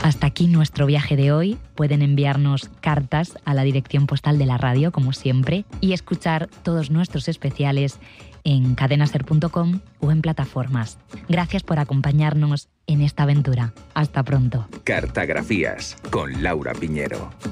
Hasta aquí nuestro viaje de hoy. Pueden enviarnos cartas a la dirección postal de la radio, como siempre, y escuchar todos nuestros especiales en cadenaser.com o en plataformas. Gracias por acompañarnos en esta aventura. Hasta pronto. Cartagrafías con Laura Piñero.